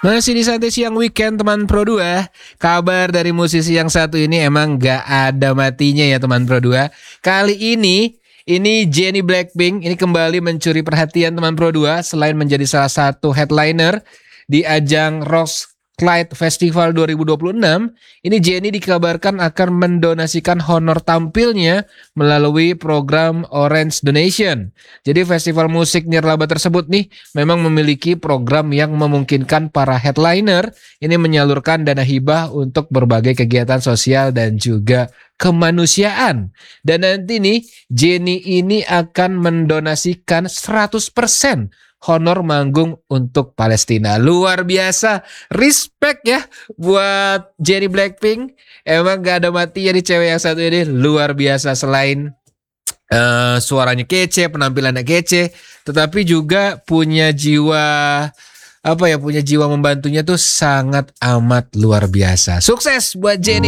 Masih di Santai Siang Weekend teman Pro 2. Kabar dari musisi yang satu ini emang gak ada matinya ya teman Pro 2. Kali ini Jennie Blackpink ini kembali mencuri perhatian teman Pro 2 selain menjadi salah satu headliner di ajang Roskilde Festival 2026. Ini Jennie dikabarkan akan mendonasikan honor tampilnya melalui program Orange Donation. Jadi festival musik nirlaba tersebut nih memang memiliki program yang memungkinkan para headliner ini menyalurkan dana hibah untuk berbagai kegiatan sosial dan juga kemanusiaan. Dan nanti nih Jennie ini akan mendonasikan 100% honor manggung untuk Palestina. Luar biasa. Respect ya buat Jennie Blackpink. Emang gak ada mati ya di cewek yang satu ini. Luar biasa. Selain suaranya kece, penampilannya kece, tetapi juga punya jiwa punya jiwa membantunya tuh sangat amat luar biasa. Sukses buat Jennie.